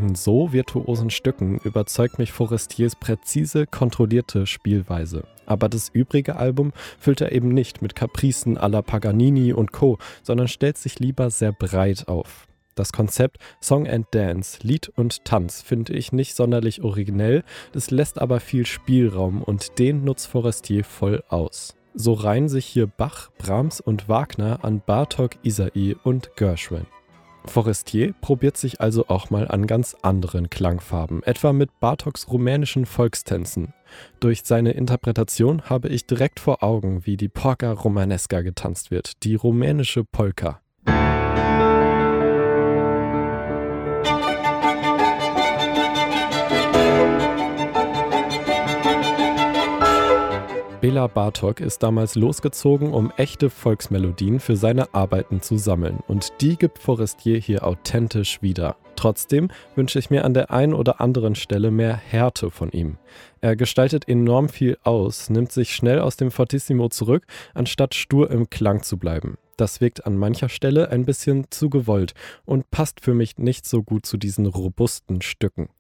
in so virtuosen Stücken überzeugt mich Forestiers präzise, kontrollierte Spielweise. Aber das übrige Album füllt er eben nicht mit Capricen à la Paganini und Co., sondern stellt sich lieber sehr breit auf. Das Konzept Song and Dance, Lied und Tanz, finde ich nicht sonderlich originell, es lässt aber viel Spielraum und den nutzt Forestier voll aus. So reihen sich hier Bach, Brahms und Wagner an Bartók, Isai und Gershwin. Forestier probiert sich also auch mal an ganz anderen Klangfarben, etwa mit Bartóks rumänischen Volkstänzen. Durch seine Interpretation habe ich direkt vor Augen, wie die Polka Romanesca getanzt wird, die rumänische Polka. Béla Bartók ist damals losgezogen, um echte Volksmelodien für seine Arbeiten zu sammeln, und die gibt Forestier hier authentisch wieder. Trotzdem wünsche ich mir an der einen oder anderen Stelle mehr Härte von ihm. Er gestaltet enorm viel aus, nimmt sich schnell aus dem Fortissimo zurück, anstatt stur im Klang zu bleiben. Das wirkt an mancher Stelle ein bisschen zu gewollt und passt für mich nicht so gut zu diesen robusten Stücken.